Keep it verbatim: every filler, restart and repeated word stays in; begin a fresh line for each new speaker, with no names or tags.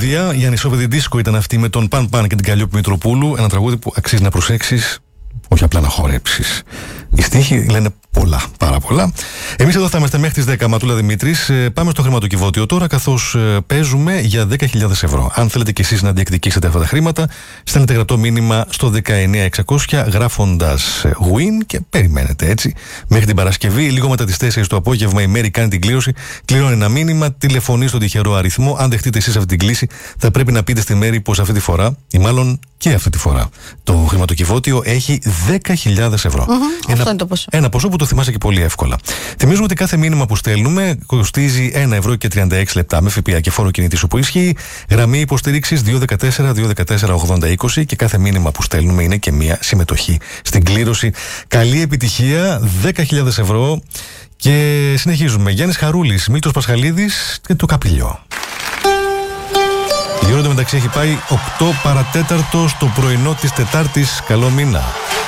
μελωδία. Η ανισόπεδη δίσκο ήταν αυτή με τον Παν Παν και την Καλλιόπη Μητροπούλου. Ένα τραγούδι που αξίζει να προσέξεις, όχι απλά να χορέψεις. Οι στίχοι λένε πολλά, πάρα πολλά. Εμείς εδώ θα είμαστε μέχρι τις δέκα. Ματούλα Δημήτρης. Πάμε στο χρηματοκιβώτιο τώρα, καθώς παίζουμε για δέκα χιλιάδες ευρώ. Αν θέλετε κι εσείς να διεκδικήσετε αυτά τα χρήματα, στέλνετε γραπτό μήνυμα στο δεκαεννιά εξακόσια γράφοντας win και περιμένετε έτσι μέχρι την Παρασκευή. Λίγο μετά τις τέσσερις το απόγευμα η Μέρη κάνει την κλήρωση. Κληρώνει ένα μήνυμα, τηλεφωνεί στον τυχερό αριθμό. Αν δεχτείτε εσείς αυτή την κλήση, θα πρέπει να πείτε στη Μέρη πως αυτή τη φορά, ή μάλλον και αυτή τη φορά, το χρηματοκιβώτιο έχει δέκα χιλιάδες ευρώ.
Mm-hmm,
ένα,
αυτό είναι το ποσό.
Ένα ποσό που το θυμάσαι και πολύ εύκολα. Θυμίζουμε ότι κάθε μήνυμα που στέλνουμε κοστίζει ένα ευρώ και τριάντα έξι λεπτά με ΦΠΑ και φόρο κινητής που ισχύει. Γραμμή υποστήριξης δύο ένα τέσσερα δύο ένα τέσσερα ογδόντα είκοσι και κάθε μήνυμα που στέλνουμε είναι και μια συμμετοχή στην κλήρωση. Καλή επιτυχία, δέκα χιλιάδες ευρώ και συνεχίζουμε. Γιάννης Χαρούλης, Μίλτος Πασχαλίδης και το Καπηλιό. Η ώρα μεταξύ έχει πάει οκτώ παρατέταρτο στο πρωινό της Τετάρτης. Καλό μήνα.